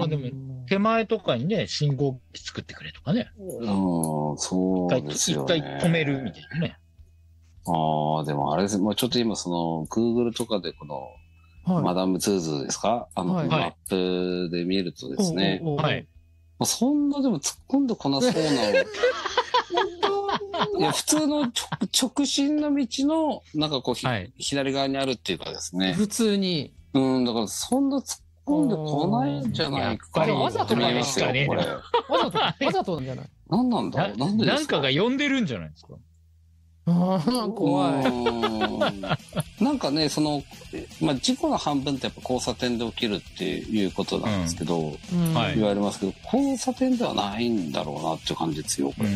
まあでも、手前とかにね、信号機作ってくれとかね。 そうですよね。 一回止めるみたいなね。 でもあれです。もうちょっと今Google とかでマダムズーズですかマップで見るとですね。 はい。 そんなでも突っ込んでこなそうな。いや、普通の直進の道の、左側にあるっていうかですね。 普通に。 だからそんな突っ込んでこないんじゃないかな。 わざとなんですかね。 わざとなんじゃない？ 何なんだろう？なんでですか？ なんかが呼んでるんじゃないですか？ 怖い。 なんかね、事故の半分ってやっぱ交差点で起きるっていうことなんですけど、言われますけど、交差点ではないんだろうなっていう感じですよ、これ。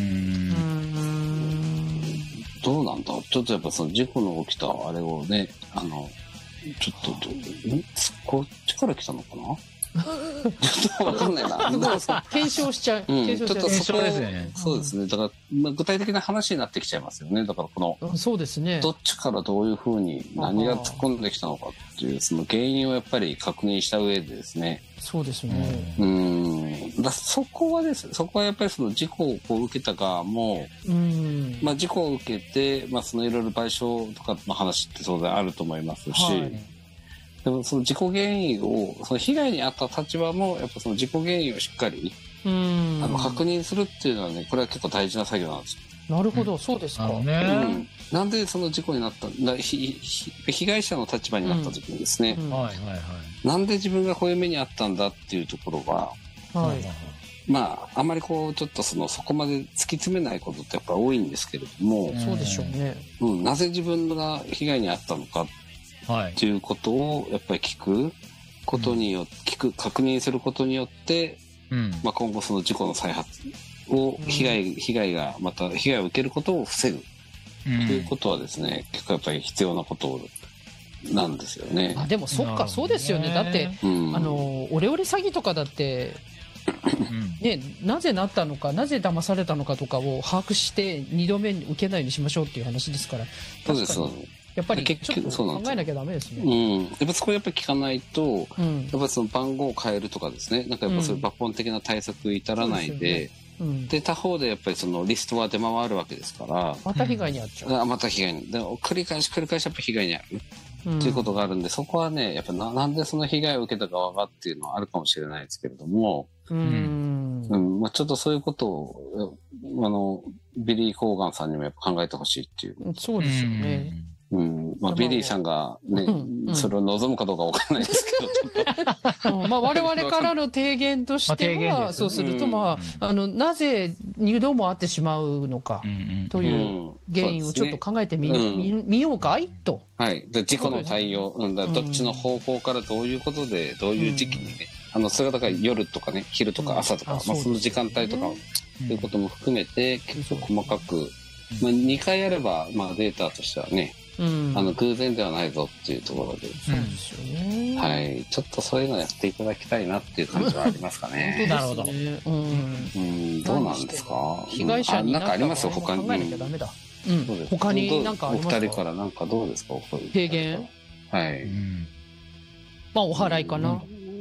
どうなんだ？ちょっとやっぱ事故の起きたあれをね、ちょっと、こっちから来たのかな？ちょっとわかんないな。 検証しちゃう。 ちょっとそこですね。 そうですね。だから、具体的な話になってきちゃいますよね。だからそうですね。 どっちからどういうふうに何が突っ込んできたのかっていう、その原因をやっぱり確認した上でですね。 そうですね。 そこはやっぱり事故を受けた側も、事故を受けて、いろいろ賠償とかの話って当然あると思いますし、でもその事故原因を、被害に遭った立場も、やっぱその事故原因をしっかり、確認するっていうのはね、これは結構大事な作業なんですよ。 なるほど、そうですか。 なんでその事故になった被害者の立場になった時にですね、なんで自分がこういう目にあったんだっていうところは、あまりちょっとそこまで突き詰めないことってやっぱ多いんですけれども、 そうでしょうね。 なぜ自分が被害に遭ったのかっていうことをやっぱり聞くことによって、確認することによって、今後その事故の再発を、被害を受けることを防ぐということはですね、結構やっぱり必要なことなんですよね。 でもそっか、そうですよね。だって、オレオレ詐欺とかだって、ね、なぜなったのか、なぜ騙されたのかとかを把握して2度目に受けないようにしましょうっていう話ですから。 そうです。 やっぱりちょっと考えなきゃダメですね。 やっぱそこやっぱり聞かないと、やっぱその番号を変えるとかですね、なんかやっぱそういう抜本的な対策至らないで、で、他方でやっぱりそのリストは出回るわけですから。 また被害に遭っちゃう。 また被害に。繰り返しやっぱ被害に遭う。っていうことがあるんで、そこはね、やっぱなんでその被害を受けた側がっていうのはあるかもしれないですけれども、ちょっとそういうことを、ビリー・コーガンさんにもやっぱ考えてほしいっていう。 そうですよね。 ビリーさんがね、それを望むかどうかわかんないですけど、 我々からの提言としては、そうすると、なぜ2度も会ってしまうのかという原因をちょっと考えてみようかいと。 はい。事故の対応、どっちの方向からどういうことで、どういう時期にね、それがだから夜とかね、昼とか朝とか、その時間帯とか、ということも含めて、結構細かく、2回やれば、データとしてはね、偶然ではないぞっていうところで。 そうですよね。 はい。ちょっとそういうのやっていただきたいなっていう感じはありますかね。 なるほど。 どうなんですか？ 被害者になんかあります他に。 考えなきゃダメだ。他になんかありますか？ お二人からなんかどうですか？ 提言？ はい。 お祓いかな。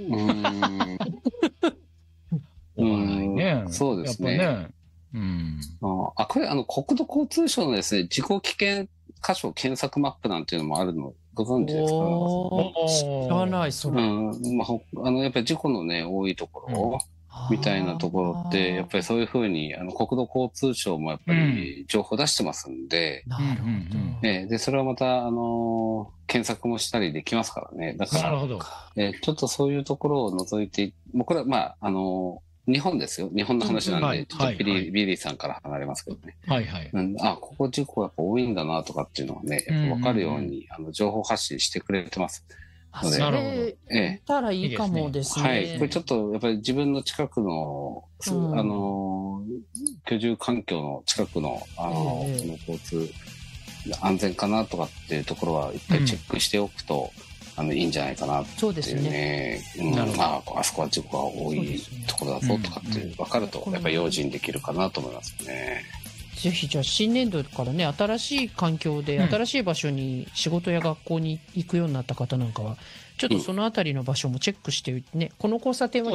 お祓いね。 そうですね。これ国土交通省のですね、事故危険箇所検索マップなんていうのもあるのご存知ですか？ 知らない、それ。 やっぱり事故のね、多いところ、みたいなところって、やっぱりそういうふうに、国土交通省もやっぱり情報出してますんで、 なるほど。 で、それはまた、検索もしたりできますからね。だから、ちょっとそういうところを除いて、もうこれは日本ですよ。日本の話なんで、ちょっとビリーさんから離れますけどね。ここ事故やっぱ多いんだなとかっていうのがね、やっぱ分かるように、情報発信してくれてますので。 それ、見たらいいかもですね。 はい。これちょっと、やっぱり自分の近くの、居住環境の近くの、交通、安全かなとかっていうところは一回チェックしておくと、いいんじゃないかなっていうね。 そうですね。 あそこは事故が多いところだぞとかって分かると、やっぱり用心できるかなと思いますね。 ぜひじゃあ新年度からね、新しい環境で、新しい場所に仕事や学校に行くようになった方なんかは、ちょっとそのあたりの場所もチェックしてね、この交差点は